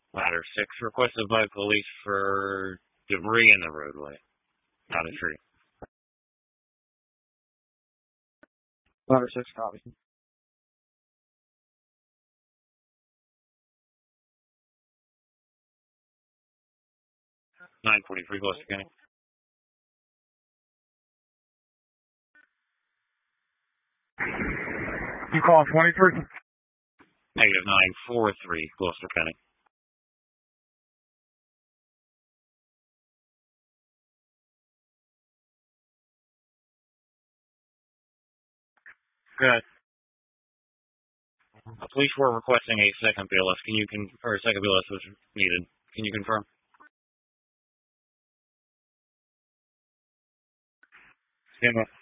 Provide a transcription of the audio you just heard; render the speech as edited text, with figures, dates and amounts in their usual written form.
Ladder 6 requested by police for debris in the roadway, not a tree. Ladder 6, copy. 943 Gloucester County. You call 23? Negative 943 Gloucester County. Good. Police were requesting a second BLS. Or a second BLS was needed. Can you confirm? Stand by.